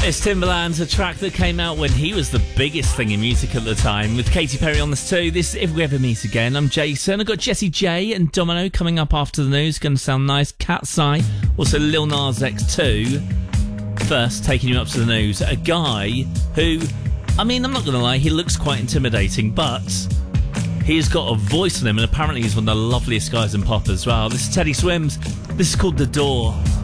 It's Timbaland's, a track that came out when he was the biggest thing in music at the time, with Katy Perry on this too. This is If We Ever Meet Again. I'm Jason. I've got Jessie J and Domino coming up after the news. Going to sound nice. Cat's Eye. Also Lil Nas X 2. First, taking you up to the news. A guy who, I mean, I'm not going to lie, he looks quite intimidating, but he's got a voice on him, and apparently he's one of the loveliest guys in pop as well. This is Teddy Swims. This is called The Door.